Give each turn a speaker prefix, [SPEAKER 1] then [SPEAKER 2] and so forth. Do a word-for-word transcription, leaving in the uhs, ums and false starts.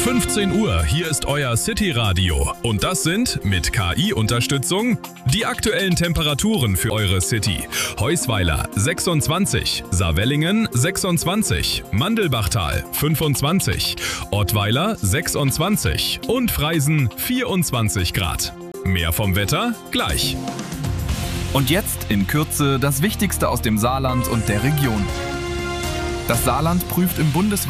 [SPEAKER 1] fünfzehn Uhr, hier ist euer City Radio. Und das sind, mit K I-Unterstützung, die aktuellen Temperaturen für eure City. Heusweiler sechsundzwanzig, Saarwellingen sechsundzwanzig, Mandelbachtal fünfundzwanzig, Ottweiler sechsundzwanzig und Freisen vierundzwanzig Grad. Mehr vom Wetter gleich.
[SPEAKER 2] Und jetzt in Kürze das Wichtigste aus dem Saarland und der Region. Das Saarland prüft im bundesweiten